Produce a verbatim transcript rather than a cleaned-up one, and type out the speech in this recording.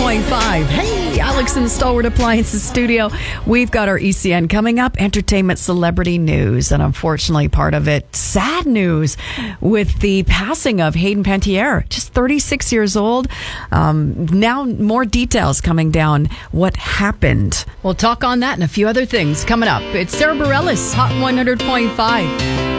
point five. Hey, Alex in Stalwart Appliances studio. We've got our E C N coming up, entertainment celebrity news, and unfortunately part of it, sad news with the passing of Hayden Panettiere, just thirty-six years old. Um, now more details coming down what happened. We'll talk on that and a few other things coming up. It's Sarah Bareilles, Hot one hundred point five.